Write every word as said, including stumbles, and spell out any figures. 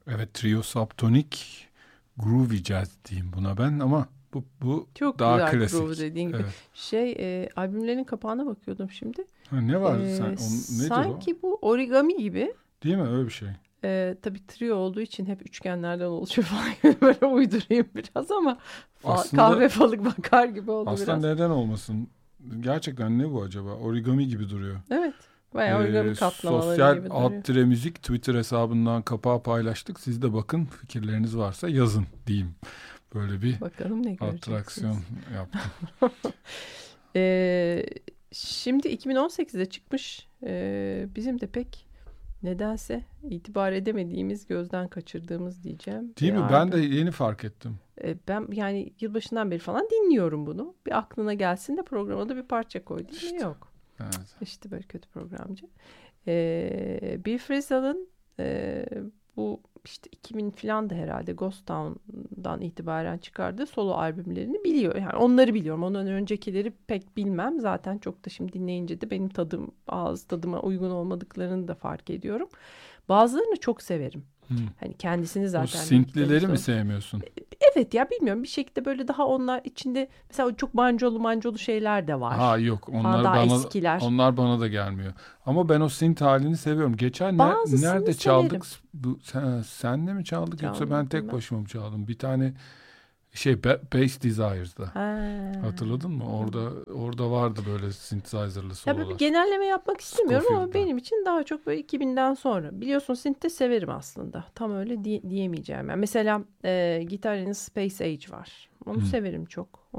Evet, trio subtonik groovy jazz diyeyim buna ben ama bu bu Çok daha güzel klasik. groove dediğin gibi. Evet. Şey e, albümlerin kapağına bakıyordum şimdi. Ha, ne var? E, Sen, on, nedir sanki o? bu origami gibi. Değil mi? Öyle bir şey. E, tabii trio olduğu için hep üçgenlerden oluşuyor falan. Böyle uydurayım biraz ama Aslında, kahve falık bakar gibi oldu aslında biraz. neden olmasın? Gerçekten ne bu acaba? Origami gibi duruyor. Evet. Bayağı origami Ee, katlamaları sosyal gibi duruyor. alt dire müzik Twitter hesabından kapağı paylaştık. Siz de bakın, fikirleriniz varsa yazın diyeyim. Böyle bir Bakalım ne göreceksiniz. atraksiyon yaptım. ee, şimdi iki bin on sekizde çıkmış ee, bizim de pek nedense itibar edemediğimiz, gözden kaçırdığımız diyeceğim. Değil mi? albüm. Ben de yeni fark ettim. Ee, ben yani yılbaşından beri falan dinliyorum bunu. Bir aklına gelsin de programa da bir parça koy. İşte, yok. Evet. İşte böyle kötü programcı. Ee, Bill Frisell'ın e, bu işte iki bin falan da herhalde Ghost Town'dan itibaren çıkardığı solo albümlerini biliyor. Yani onları biliyorum. Ondan öncekileri pek bilmem. Zaten çok da şimdi dinleyince de benim tadım, ağız tadıma uygun olmadıklarını da fark ediyorum. Bazılarını çok severim. Hmm. Hani kendisini zaten... O synth'lileri mi sevmiyorsun? Evet ya, bilmiyorum, bir şekilde böyle daha onlar içinde mesela çok mancolu mancolu şeyler de var. Ha yok, onlar daha bana eskiler. onlar bana da gelmiyor. Ama ben o synth halini seviyorum. Geçen ne, nerede çaldık? Bu, sen, senle mi çaldık Çaldım, yoksa ben tek ben. başıma mı çaldım? Bir tane şey Bass Desires'da. Ha. Hatırladın mı? Orada orada vardı böyle synthesizer'lı sololar. Ya bir genelleme yapmak istemiyorum ama Scofield'da. benim için daha çok böyle iki binden sonra. Biliyorsun synth'te severim aslında. Tam öyle diye, diyemeyeceğim. Yani mesela e, Guitar in Space Age var. Onu Hmm. severim çok.